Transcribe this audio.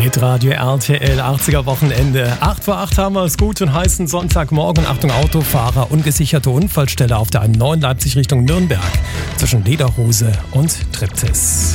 Hitradio RTL 80er Wochenende. 8 vor 8 haben wir es gut und heißen Sonntagmorgen. Achtung, Autofahrer, ungesicherte Unfallstelle auf der A9 Leipzig Richtung Nürnberg zwischen Lederhose und Triptis.